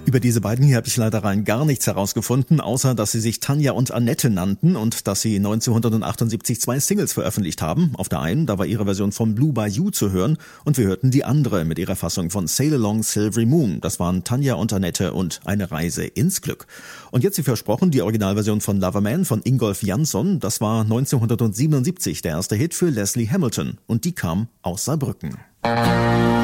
Über diese beiden hier habe ich leider rein gar nichts herausgefunden, außer dass sie sich Tanja und Annette nannten und dass sie 1978 2 Singles veröffentlicht haben. Auf der einen, da war ihre Version von Blue Bayou zu hören und wir hörten die andere mit ihrer Fassung von Sail Along Silvery Moon. Das waren Tanja und Annette und Eine Reise ins Glück. Und jetzt wie versprochen die Originalversion von Loverman von Ingolf Jansson. Das war 1977 der erste Hit für Leslie Hamilton und die kam aus Saarbrücken.